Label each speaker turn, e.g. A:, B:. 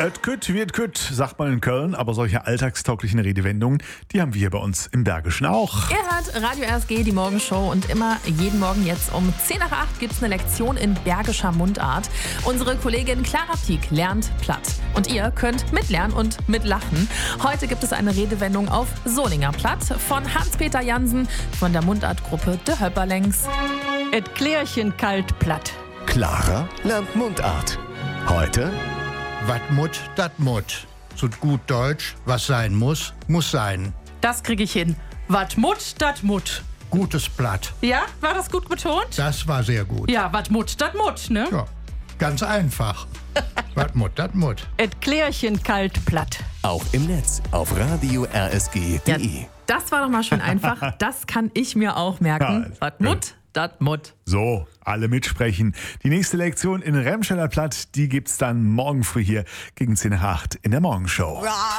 A: Et kütt wie et kütt, sagt man in Köln, aber solche alltagstauglichen Redewendungen, die haben wir hier bei uns im Bergischen auch.
B: Ihr hört Radio RSG, die Morgenshow, und immer jeden Morgen jetzt um 10 nach 8 gibt es eine Lektion in bergischer Mundart. Unsere Kollegin Clara Pieck lernt platt. Und ihr könnt mitlernen und mitlachen. Heute gibt es eine Redewendung auf Solinger Platt von Hans-Peter Jansen von der Mundartgruppe De Höpperlängs.
C: Et Klärchen kalt platt.
D: Clara lernt Mundart. Heute:
E: Wat mut, dat mut. Zu gut Deutsch, was sein muss, muss sein.
C: Das kriege ich hin. Wat mut, dat mut.
E: Gutes Blatt.
C: Ja, war das gut betont?
E: Das war sehr gut.
C: Ja, wat mut, dat mut, ne?
E: Ja, ganz einfach. Wat mut, dat mut.
C: Et Klärchen kalt platt.
D: auch im Netz auf radio-rsg.de.
B: Das war doch mal schön einfach. Das kann ich mir auch merken.
A: Ja,
B: Wat mut, dat mut.
A: So, alle mitsprechen. Die nächste Lektion in Remscheller Platt, die gibt's dann morgen früh hier gegen 10 nach 8 in der Morgenshow.